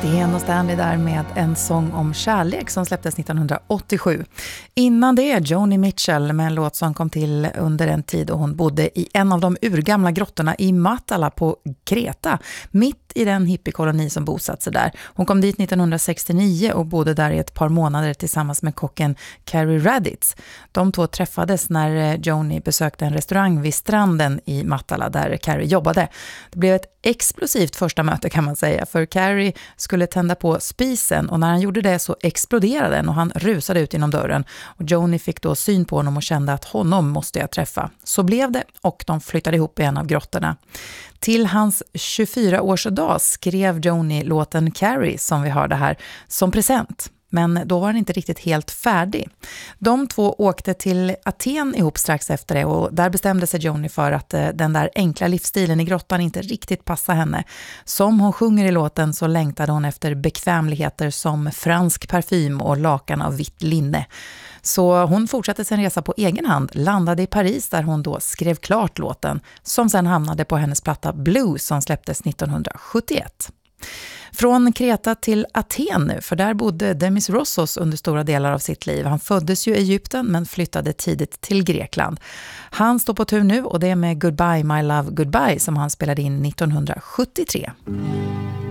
Sten och Stanley där med En sång om kärlek som släpptes 1987. Innan det Joni Mitchell med en låt som kom till under en tid och hon bodde i en av de urgamla grottorna i Matala på Kreta, mitt i den hippiekoloni som bosatt sig där. Hon kom dit 1969 och bodde där i ett par månader tillsammans med kocken Carrie Raditz. De två träffades när Joni besökte en restaurang vid stranden i Matala där Carrie jobbade. Det blev ett explosivt första möte kan man säga, för Carrie skulle tända på spisen och när han gjorde det så exploderade den och han rusade ut genom dörren. Och Joni fick då syn på honom och kände att honom måste jag träffa. Så blev det och de flyttade ihop i en av grottorna. Till hans 24-årsdag skrev Joni låten Carrie som vi hörde här som present. Men då var den inte riktigt helt färdig. De två åkte till Aten ihop strax efter det och där bestämde sig Joni för att den där enkla livsstilen i grottan inte riktigt passade henne. Som hon sjunger i låten så längtade hon efter bekvämligheter som fransk parfym och lakan av vitt linne. Så hon fortsatte sin resa på egen hand, landade i Paris där hon då skrev klart låten som sen hamnade på hennes platta Blue som släpptes 1971. Från Kreta till Aten nu, för där bodde Demis Roussos under stora delar av sitt liv. Han föddes ju i Egypten men flyttade tidigt till Grekland. Han står på tur nu och det är med Goodbye My Love Goodbye som han spelade in 1973.